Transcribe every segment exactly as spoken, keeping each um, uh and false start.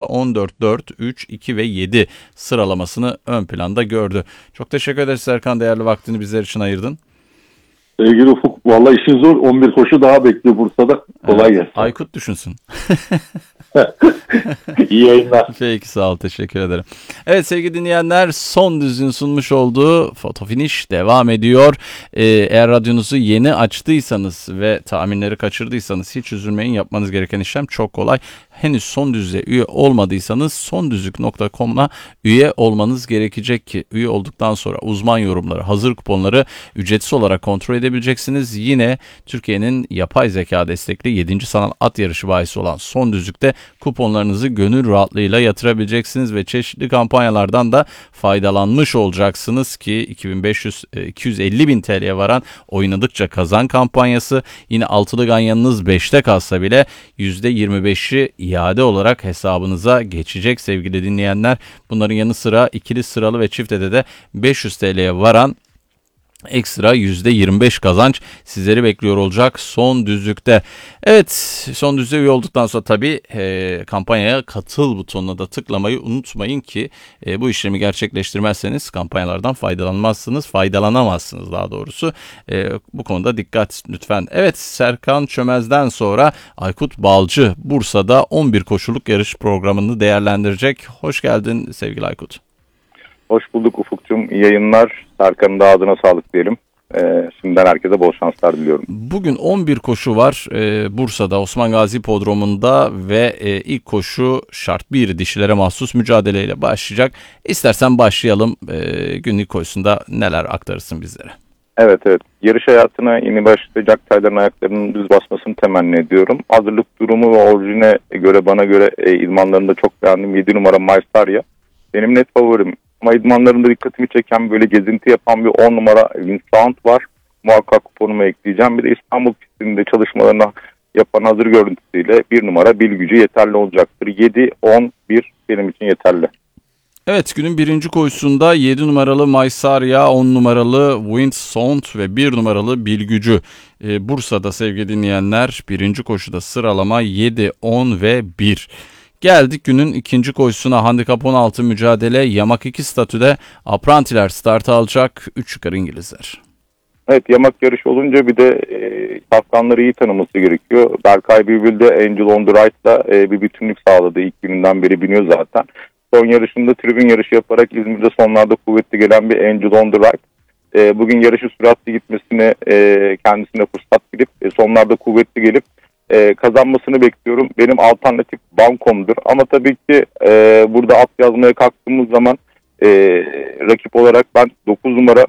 on dört dört, üç, iki ve yedi sıralamasını ön planda gördü. Çok teşekkür ederiz Serkan, değerli vaktini bizler için ayırdın. Sevgili Ufuk, vallahi işin zor. on bir koşu daha bekliyor Bursa'da. Kolay Evet, gelsin. Aykut düşünsün. İyi yayınlar. Peki, sağ ol, teşekkür ederim. Evet sevgili dinleyenler, Son Düz'ün sunmuş olduğu Foto Finish devam ediyor. Ee, eğer radyonuzu yeni açtıysanız ve tahminleri kaçırdıysanız hiç üzülmeyin, yapmanız gereken işlem çok kolay. Henüz Son Düz'e üye olmadıysanız sondüzlük nokta com'a üye olmanız gerekecek ki üye olduktan sonra uzman yorumları, hazır kuponları ücretsiz olarak kontrol edebileceksiniz. Yine Türkiye'nin yapay zeka destekli yedinci sanal at yarışı bahisi olan Son Düzlük'te kuponlarınızı gönül rahatlığıyla yatırabileceksiniz ve çeşitli kampanyalardan da faydalanmış olacaksınız ki iki bin beş yüz iki yüz elli bin T L'ye varan oynadıkça kazan kampanyası, yine altılı ganyanınız beşte kalsa bile yüzde yirmi beşi iade olarak hesabınıza geçecek sevgili dinleyenler. Bunların yanı sıra ikili sıralı ve çiftede de beş yüz T L'ye varan ekstra yüzde yirmi beş kazanç sizleri bekliyor olacak Son Düzlük'te. Evet, Son Düzlük'e üye olduktan sonra tabii e, kampanyaya katıl butonuna da tıklamayı unutmayın ki e, bu işlemi gerçekleştirmezseniz kampanyalardan faydalanmazsınız, faydalanamazsınız daha doğrusu. E, bu konuda dikkat lütfen. Evet, Serkan Çömez'den sonra Aykut Balcı Bursa'da on bir koşuluk yarış programını değerlendirecek. Hoş geldin sevgili Aykut. Hoş bulduk Ufuk'cum. İyi yayınlar. Serkan'ın da ağzına sağlık diyelim. Ee, şimdiden herkese bol şanslar diliyorum. Bugün on bir koşu var e, Bursa'da Osman Gazi Hipodromu'nda ve e, ilk koşu şart bir dişilere mahsus mücadeleyle başlayacak. İstersen başlayalım. E, günlük koşusunda neler aktarırsın bizlere? Evet evet. Yarış hayatına yeni başlayacak Taylar'ın ayaklarının düz basmasını temenni ediyorum. Hazırlık durumu ve orijine göre bana göre e, idmanlarında çok beğendim. yedi numara Maysarya benim net favorim. Ama idmanlarında dikkatimi çeken böyle gezinti yapan bir on numara Winsound var. Muhakkak kuponuma ekleyeceğim. Bir de İstanbul pistinde çalışmalarını yapan hazır görüntüsüyle bir numara Bilgücü yeterli olacaktır. yedi, on, bir benim için yeterli. Evet, günün birinci koşusunda yedi numaralı Maysarya, on numaralı Winsound ve bir numaralı Bilgücü. Ee, Bursa'da sevgili dinleyenler birinci koşuda sıralama yedi, on ve bir. Geldik günün ikinci koşusuna. Handikap on altı mücadele. Yamak iki statüde Aprantiler start alacak. üç yukarı İngilizler. Evet, yamak yarışı olunca bir de e, safkanları iyi tanıması gerekiyor. Berkay Bülbül de Angel on the Right'la e, bir bütünlük sağladı. İlk gününden beri biniyor zaten. Son yarışında tribün yarışı yaparak İzmir'de sonlarda kuvvetli gelen bir Angel on the Right. E, bugün yarışı süratli gitmesine e, kendisine fırsat bilip e, sonlarda kuvvetli gelip e, kazanmasını bekliyorum. Benim alternatif bankomdur. Ama tabii ki e, burada at yazmaya kalktığımız zaman e, rakip olarak ben dokuz numara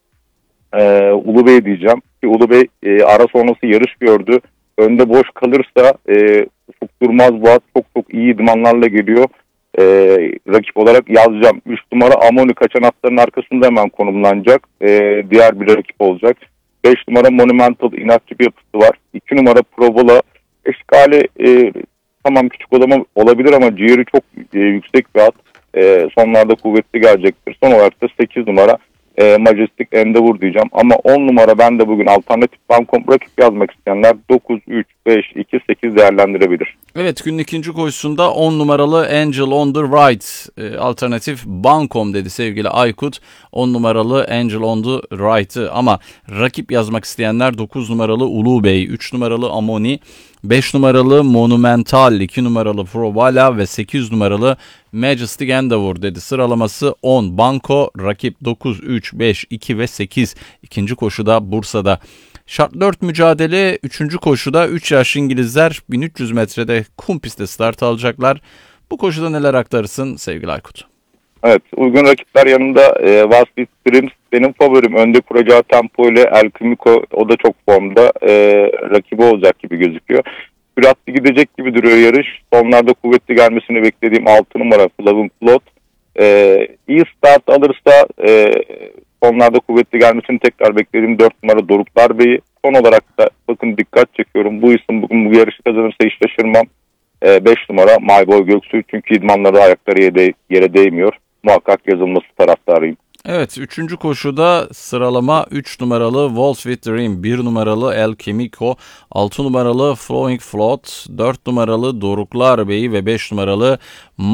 e, Ulubey diyeceğim. Ki Ulubey e, ara sonrası yarış gördü. Önde boş kalırsa e, Ufuk Durmaz bu at çok çok iyi idmanlarla geliyor. E, rakip olarak yazacağım. üç numara Amoni kaçan atların arkasında hemen konumlanacak. E, diğer bir rakip olacak. beş numara Monumental inatçı bir yapısı var. iki numara Provola eşkali e, tamam küçük olama, olabilir ama ciğeri çok e, yüksek bir at. E, sonlarda kuvvetli gelecektir. Son olarak da sekiz numara e, Majestic Endeavor diyeceğim. Ama on numara ben de bugün alternatif bankom rakip yazmak isteyenler dokuz, üç, beş, iki, sekiz değerlendirebilir. Evet, günün ikinci koşusunda on numaralı Angel on the Right e, alternatif bankom dedi sevgili Aykut. on numaralı Angel on the Right'ı ama rakip yazmak isteyenler dokuz numaralı Ulubey, üç numaralı Amoni, beş numaralı Monumental, iki numaralı Provala ve sekiz numaralı Majestic Endeavor dedi. Sıralaması on. Banko, rakip dokuz, üç, beş, iki ve sekiz. İkinci koşuda Bursa'da. Şart dört mücadele üçüncü koşuda üç yaş İngilizler bin üç yüz metrede kum pistte start alacaklar. Bu koşuda neler aktarırsın sevgili Aykut? Evet, uygun rakipler yanında e, Vasfi Dreams benim favorim. Önde kuracağı tempo ile El Kimiko o da çok formda e, rakibi olacak gibi gözüküyor. Süratli gidecek gibi duruyor yarış. Sonlarda kuvvetli gelmesini beklediğim altı numara Flavin Plot. E, iyi start alırsa e, sonlarda kuvvetli gelmesini tekrar beklediğim dört numara Doruklar Bey'i. Son olarak da bakın dikkat çekiyorum. Bu isim bugün bu yarışı kazanırsa hiç şaşırmam. E, beş numara My Boy Göksu çünkü idmanları ayakları yere, yere değmiyor. Muhakkak yazılması taraftarıyım. Evet, üçüncü koşuda sıralama üç numaralı Wolf with Dream, bir numaralı El Kimiko, altı numaralı Flowing Float, dört numaralı Doruklar Bey ve beş numaralı